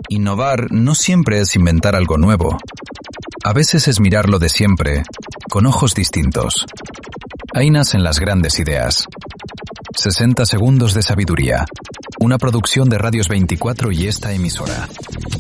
Innovar no siempre es inventar algo nuevo. A veces es mirar lo de siempre, con ojos distintos. Ahí nacen las grandes ideas. 60 segundos de sabiduría. Una producción de Radios 24 y esta emisora.